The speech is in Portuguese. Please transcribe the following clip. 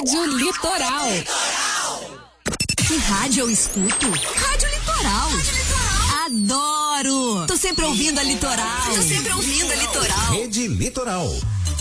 Rádio Litoral. Que rádio eu escuto? Rádio Litoral. Adoro! Tô sempre ouvindo a Litoral. Rede Litoral.